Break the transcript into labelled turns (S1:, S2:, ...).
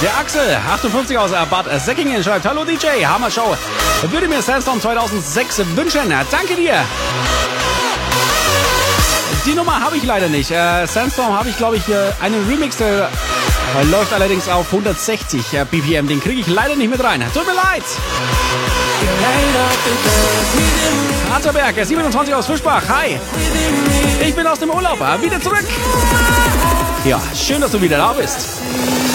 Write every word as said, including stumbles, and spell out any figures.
S1: Der Axel, achtundfünfzig aus Bad Säckingen, schreibt: Hallo D J, Hammer Show. Würde mir Sandstorm zweitausendsechs wünschen. Danke dir. Die Nummer habe ich leider nicht. Äh, Sandstorm habe ich, glaube ich, äh, einen Remix, der äh, läuft allerdings auf hundertsechzig äh, B P M. Den kriege ich leider nicht mit rein. Tut mir leid. Harterberg, siebenundzwanzig aus Fischbach. Hi. Ich bin aus dem Urlaub. Wieder zurück. Ja, schön, dass du wieder da bist.